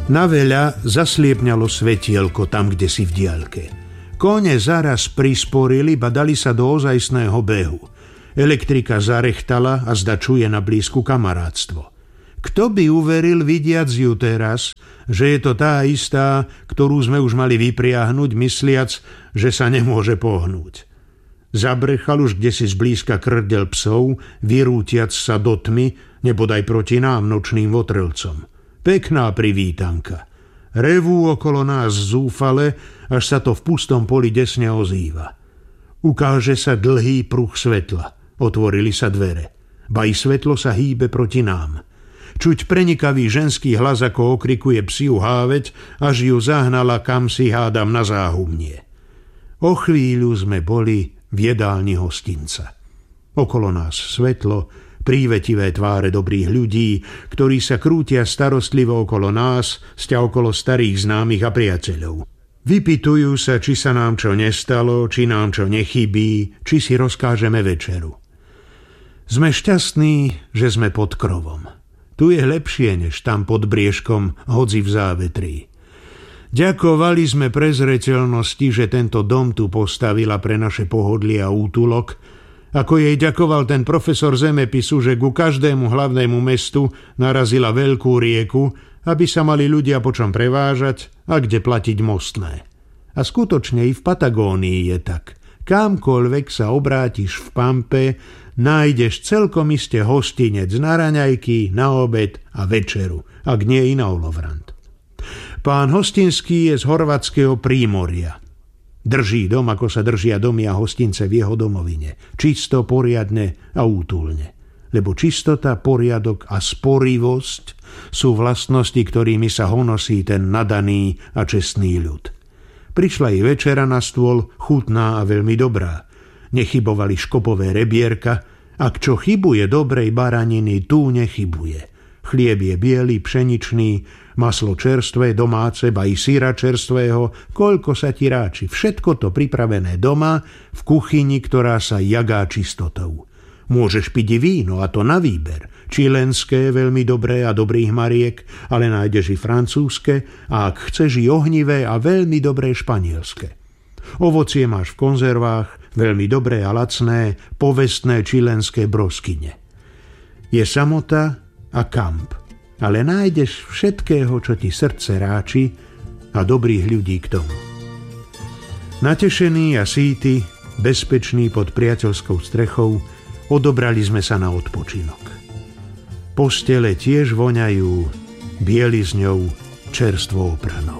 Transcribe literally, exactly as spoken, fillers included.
Naveľa zasliepňalo svetielko tam, kde si v diaľke. Kone zaraz prisporili, ba dali sa do ozajstného behu. Elektrika zarechtala a zdačuje na blízku kamarátstvo. Kto by uveril, vidiac ju teraz, že je to tá istá, ktorú sme už mali vypriahnuť, mysliac, že sa nemôže pohnúť. Zabrechal už kdesi zblízka krdel psov, vyrútiac sa do tmy, nebodaj proti nám, nočným votrelcom. Pekná privítanka. Revú okolo nás zúfale, až sa to v pustom poli desne ozýva. Ukáže sa dlhý pruh svetla. Otvorili sa dvere. Ba i svetlo sa hýbe proti nám. Čuť prenikavý ženský hlas, ako okrikuje psiu háveť, až ju zahnala kamsi, hádam, na záhumnie. O chvíľu sme boli v jedálni hostinca. Okolo nás svetlo, prívetivé tváre dobrých ľudí, ktorí sa krútia starostlivo okolo nás, sťa okolo starých známych a priateľov. Vypytujú sa, či sa nám čo nestalo, či nám čo nechybí, či si rozkážeme večeru. Sme šťastní, že sme pod krovom. Tu je lepšie, než tam pod briežkom, hodzi v závetrí. Ďakovali sme prezreteľnosti, že tento dom tu postavila pre naše pohodlie a útulok, ako jej ďakoval ten profesor zemepisu, že ku každému hlavnému mestu narazila veľkú rieku, aby sa mali ľudia po čom prevážať a kde platiť mostné. A skutočne i v Patagónii je tak. Kamkoľvek sa obrátiš v Pampe, nájdeš celkom iste hostinec na raňajky, na obed a večeru, ak nie i na olovrant. Pán hostinský je z horvatského prímoria. Drží dom, ako sa držia domy a hostince v jeho domovine. Čisto, poriadne a útulne. Lebo čistota, poriadok a sporivosť sú vlastnosti, ktorými sa honosí ten nadaný a čestný ľud. Prišla i večera na stôl, chutná a veľmi dobrá. Nechybovali škopové rebierka, ak čo chybuje dobrej baraniny, tu nechybuje. Chlieb je biely, pšeničný, maslo čerstvé, domáce, ba i syra čerstvého, koľko sa ti ráči. Všetko to pripravené doma, v kuchyni, ktorá sa jagá čistotou. Môžeš piť i víno, a to na výber. Čilenské, veľmi dobré a dobrých mariek, ale nájdeš i francúzske, a ak chceš i ohnivé a veľmi dobré španielske. Ovocie máš v konzervách, veľmi dobré a lacné, povestné čilenské broskyne. Je samota a kamp, ale nájdeš všetkého, čo ti srdce ráči, a dobrých ľudí k tomu. Natešený a síty, bezpečný pod priateľskou strechou, odobrali sme sa na odpočinok. Postele tiež voňajú bielizňou čerstvo opranou.